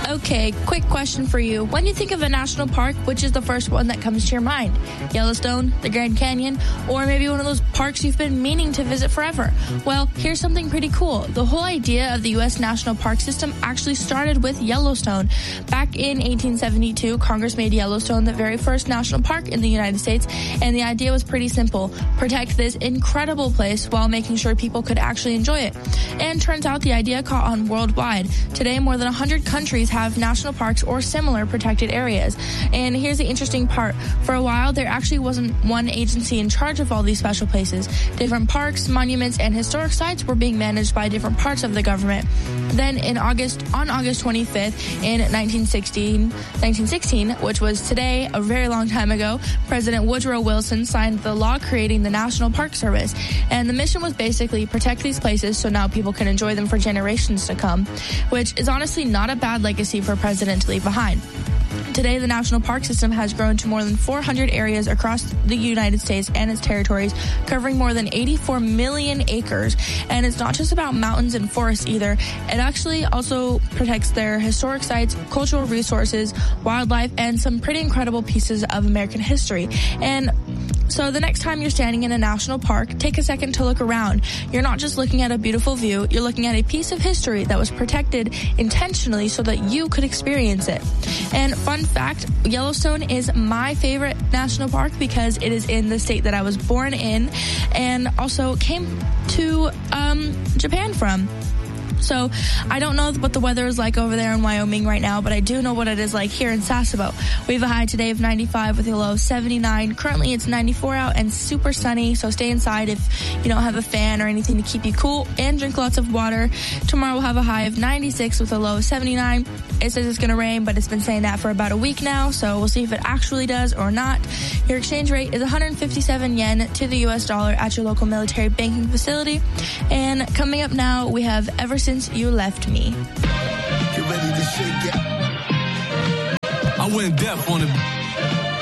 Okay, quick question for you. When you think of a national park, which is the first one that comes to your mind? Yellowstone, the Grand Canyon, or maybe one of those parks you've been meaning to visit forever? Well, here's something pretty cool. The whole idea of the U.S. National Park System actually started with Yellowstone. Back in 1872, Congress made Yellowstone the very first national park in the United States, and the idea was pretty simple. Protect this incredible place while making sure people could actually enjoy it. And turns out the idea caught on worldwide. Today, more than 100 countries have national parks or similar protected areas. And here's the interesting part. For a while, there actually wasn't one agency in charge of all these special places. Different parks, monuments, and historic sites were being managed by different parts of the government. Then on August 25th in 1916, which was today, a very long time ago, President Woodrow Wilson signed the law creating the National Park Service. And the mission was basically protect these places so now people can enjoy them for generations to come, which is honestly not a bad legacy for a president to leave behind. Today, the National Park System has grown to more than 400 areas across the United States and its territories, covering more than 84 million acres. And it's not just about mountains and forests either. It actually also protects their historic sites, cultural resources, wildlife, and some pretty incredible pieces of American history. And so the next time you're standing in a national park, take a second to look around. You're not just looking at a beautiful view, you're looking at a piece of history that was protected intentionally so that you could experience it. And fun fact, Yellowstone is my favorite national park because it is in the state that I was born in and also came to Japan from. So I don't know what the weather is like over there in Wyoming right now, but I do know what it is like here in Sasebo. We have a high today of 95 with a low of 79. Currently it's 94 out and super sunny, so stay inside if you don't have a fan or anything to keep you cool, and drink lots of water. Tomorrow we'll have a high of 96 with a low of 79. It says it's going to rain, but it's been saying that for about a week now, so we'll see if it actually does or not. Your exchange rate is 157 yen to the U.S. dollar at your local military banking facility. And coming up now, we have Ever Since You Left Me. Get ready to shake it. I went deaf on it.